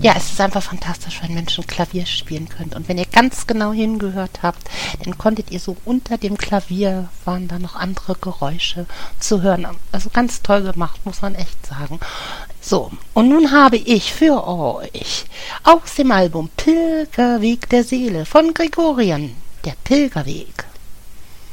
Ja, es ist einfach fantastisch, wenn Menschen Klavier spielen können. Und wenn ihr ganz genau hingehört habt, dann konntet ihr so unter dem Klavier waren da noch andere Geräusche zu hören. Also ganz toll gemacht, muss man echt sagen. So, und nun habe ich für euch aus dem Album Pilgerweg der Seele von Gregorian, der Pilgerweg.